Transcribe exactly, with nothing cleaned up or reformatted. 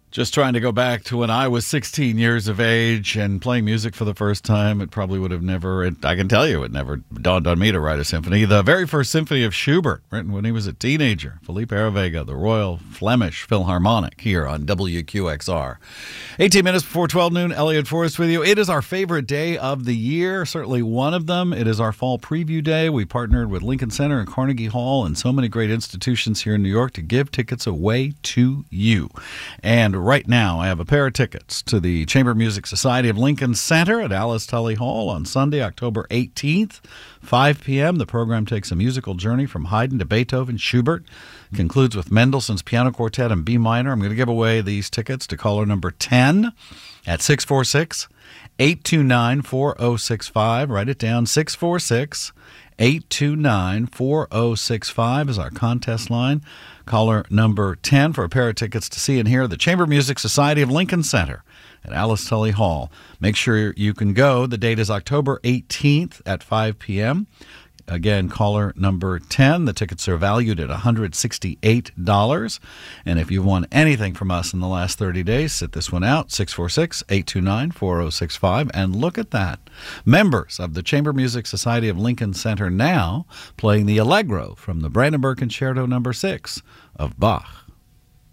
Just trying to go back to when I was sixteen years of age and playing music for the first time. It probably would have never, it, I can tell you, it never dawned on me to write a symphony. The very first symphony of Schubert, written when he was a teenager. Felipe Aravega, the Royal Flemish Philharmonic, here on W Q X R. eighteen minutes before twelve noon, Elliot Forrest with you. It is our favorite day of the year, certainly one of them. It is our fall preview day. We partnered with Lincoln Center and Carnegie Hall and so many great institutions here in New York to give tickets away to you. And right now, I have a pair of tickets to the Chamber Music Society of Lincoln Center at Alice Tully Hall on Sunday, October eighteenth, five p.m. The program takes a musical journey from Haydn to Beethoven, Schubert, concludes with Mendelssohn's Piano Quartet in B minor. I'm going to give away these tickets to caller number ten at six four six, eight two nine, four zero six five. Write it down, six four six, eight two nine, four zero six five is our contest line. Caller number ten for a pair of tickets to see and hear the Chamber Music Society of Lincoln Center at Alice Tully Hall. Make sure you can go. The date is October eighteenth at five p.m. Again, caller number ten. The tickets are valued at one hundred sixty-eight dollars. And if you've won anything from us in the last thirty days, sit this one out, six four six, eight two nine, four zero six five. And look at that. Members of the Chamber Music Society of Lincoln Center now playing the Allegro from the Brandenburg Concerto number six of Bach.